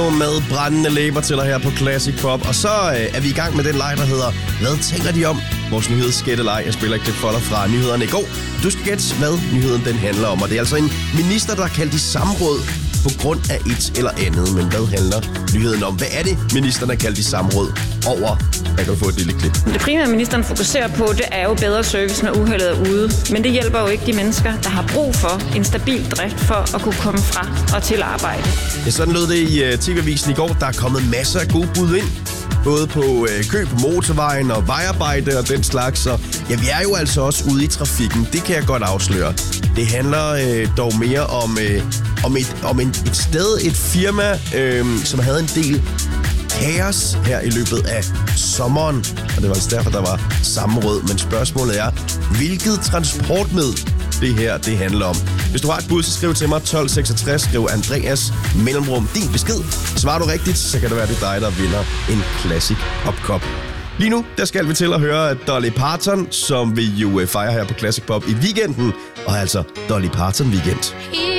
Med brændende læber til dig her på Classic Pop. Og så er vi i gang med den leg, der hedder Hvad tænker de om? Vores nyhedsskætteleg. Jeg spiller ikke det for dig fra nyhederne i går. Du skal gætte, hvad nyheden den handler om. Og det er altså en minister, der er kaldt i samråd på grund af et eller andet. Men hvad handler nyheden om? Hvad er det, ministeren er kaldt i samråd over? Jeg kan få et lille klip. Det primære, ministeren fokuserer på, det er jo bedre service, når uheldet er ude. Men det hjælper jo ikke de mennesker, der har brug for en stabil drift for at kunne komme fra og til arbejde. Ja, sådan lød det i TV-avisen i går. Der er kommet masser af gode bud ind. Både på kø på motorvejen og vejarbejde og den slags. Så ja, vi er jo altså også ude i trafikken. Det kan jeg godt afsløre. Det handler dog mere om et sted, et firma, som havde en del kaos her i løbet af sommeren. Og det var altså derfor, der var sammenråd. Men spørgsmålet er, hvilket transportmiddel det her det handler om? Hvis du har et bud, så skriv til mig 1266, skriv Andreas mellemrum din besked. Svarer du rigtigt, så kan det være, det er dig, der vinder en Classic Pop. Lige nu, der skal vi til at høre Dolly Parton, som vi jo fejrer her på Classic Pop i weekenden. Og altså Dolly Parton Weekend.